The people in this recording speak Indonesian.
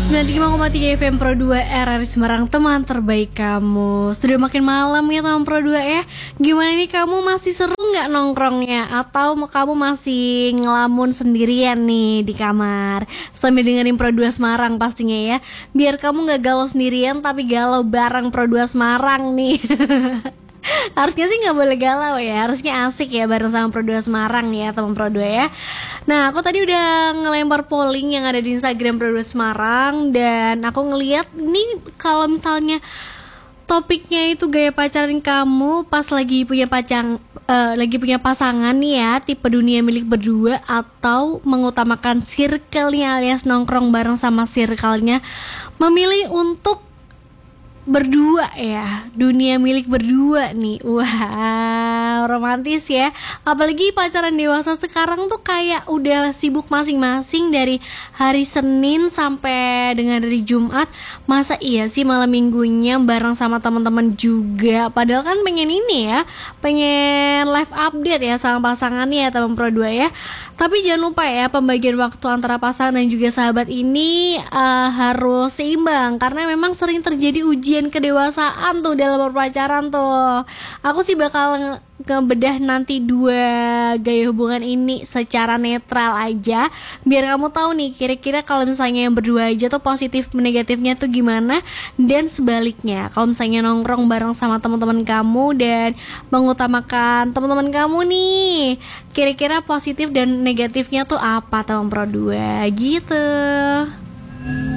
95,3 FM Pro 2 RRI Semarang, teman terbaik kamu. Sudah makin malam ya teman Pro 2 ya. Gimana nih, kamu masih seru nggak nongkrongnya? Atau kamu masih ngelamun sendirian nih di kamar sambil dengerin Pro 2 Semarang pastinya ya. Biar kamu nggak galau sendirian tapi galau bareng Pro 2 Semarang nih. Harusnya sih nggak boleh galau ya, harusnya asik ya bareng sama Pro 2 Semarang ya teman Pro 2 ya. Nah, aku tadi udah ngelempar polling yang ada di Instagram Pro 2 Semarang, dan aku ngeliat nih kalau misalnya topiknya itu gaya pacaran kamu pas lagi punya pasangan nih ya, tipe dunia milik berdua atau mengutamakan circle-nya alias nongkrong bareng sama circle-nya, memilih untuk berdua ya, dunia milik berdua nih. Wah, romantis ya. Apalagi pacaran dewasa sekarang tuh kayak udah sibuk masing-masing dari hari Senin sampai dengan hari Jumat. Masa iya sih malam minggunya bareng sama teman-teman juga? Padahal kan pengen ini ya, pengen live update ya sama pasangannya ya teman Pro 2 ya. Tapi jangan lupa ya, pembagian waktu antara pasangan dan juga sahabat ini harus seimbang, karena memang sering terjadi ujian kedewasaan tuh dalam berpacaran tuh. Aku sih bakal ngebedah nanti dua gaya hubungan ini secara netral aja, biar kamu tahu nih kira-kira kalau misalnya yang berdua aja tuh positif negatifnya tuh gimana, dan sebaliknya kalau misalnya nongkrong bareng sama teman-teman kamu dan mengutamakan teman-teman kamu nih, kira-kira positif dan negatifnya tuh apa teman Pro 2 gitu.